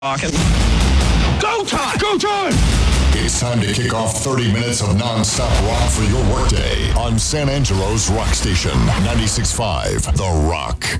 Talking. Go time! Go time! It's time to kick off 30 minutes of non-stop rock for your workday on San Angelo's Rock Station, 96.5 The Rock.